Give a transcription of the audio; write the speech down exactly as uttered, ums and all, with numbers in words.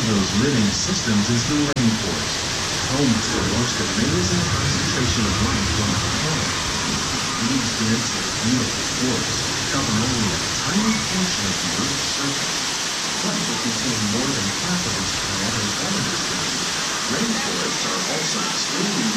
of those living systems is the rainforest, home to the most amazing concentration of life on the planet. These dense and beautiful forests cover only a tiny portion of the Earth's surface, but they contain more than half of its planet and other rainforests are also extremely